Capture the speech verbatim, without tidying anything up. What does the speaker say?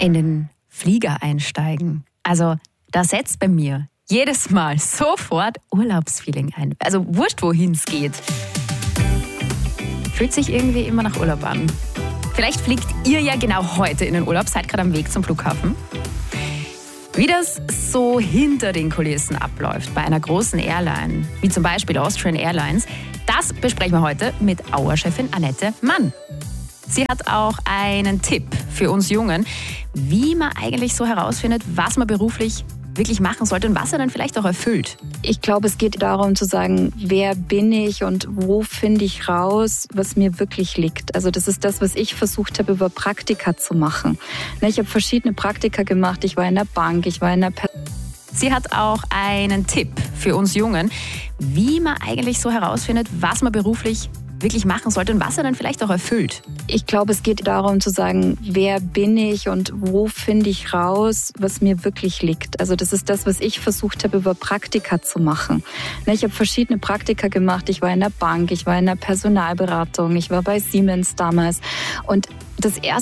in den Flieger einsteigen. Also da setzt bei mir jedes Mal sofort Urlaubsfeeling ein. Also wurscht, wohin es geht. Fühlt sich irgendwie immer nach Urlaub an. Vielleicht fliegt ihr ja genau heute in den Urlaub, seid gerade am Weg zum Flughafen. Wie das so hinter den Kulissen abläuft bei einer großen Airline, wie zum Beispiel Austrian Airlines, das besprechen wir heute mit Auer-Chefin Annette Mann. Sie hat auch einen Tipp für uns Jungen, wie man eigentlich so herausfindet, was man beruflich wirklich machen sollte und was er dann vielleicht auch erfüllt. Ich glaube, es geht darum zu sagen, wer bin ich und wo finde ich raus, was mir wirklich liegt. Also das ist das, was ich versucht habe, über Praktika zu machen. Ich habe verschiedene Praktika gemacht. Ich war in der Bank, ich war in der Per- Sie hat auch einen Tipp für uns Jungen, wie man eigentlich so herausfindet, was man beruflich wirklich machen sollte und was er dann vielleicht auch erfüllt. Ich glaube, es geht darum zu sagen, wer bin ich und wo finde ich raus, was mir wirklich liegt. Also das ist das, was ich versucht habe, über Praktika zu machen. Ich habe verschiedene Praktika gemacht. Ich war in der Bank, ich war in der Personalberatung, ich war bei Siemens damals. Und das erste